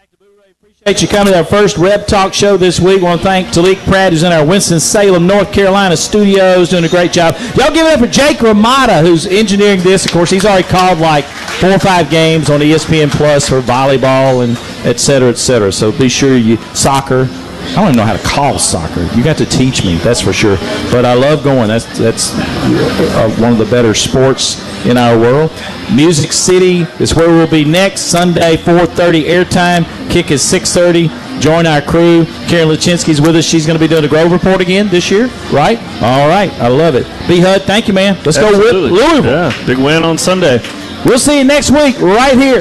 Appreciate you coming to our first Reb Talk show this week. I want to thank Talik Pratt, who's in our Winston-Salem, North Carolina studios, doing a great job. Y'all give it up for Jake Ramada, who's engineering this. Of course, he's already called like 4 or 5 games on ESPN Plus for volleyball and et cetera, et cetera. So be sure soccer. I don't even know how to call soccer. You got to teach me, that's for sure. But I love going. That's one of the better sports in our world. Music City is where we'll be next Sunday, 4:30 airtime. Kick is 6:30. Join our crew. Karen Lachinsky's with us. She's going to be doing the Grove Report again this year, right? All right. I love it. B. Hud, thank you, man. Let's go with Louisville. Yeah, big win on Sunday. We'll see you next week right here.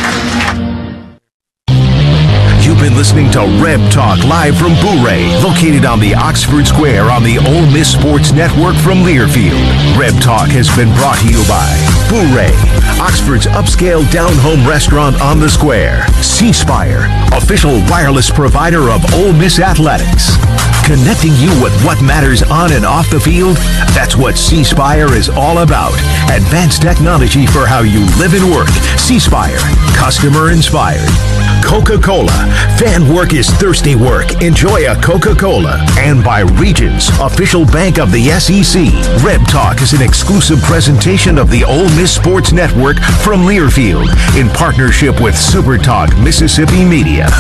You've been listening to Reb Talk live from Boo Ray, located on the Oxford Square on the Ole Miss Sports Network from Learfield. Reb Talk has been brought to you by Boo Ray, Oxford's upscale down-home restaurant on the square. C Spire, official wireless provider of Ole Miss Athletics. Connecting you with what matters on and off the field, that's what C Spire is all about. Advanced technology for how you live and work. C Spire, customer inspired. Coca-Cola. Fan work is thirsty work. Enjoy a Coca-Cola. And by Regions, official bank of the SEC. Reb Talk is an exclusive presentation of the Ole Miss Sports Network from Learfield in partnership with Super Talk Mississippi Media.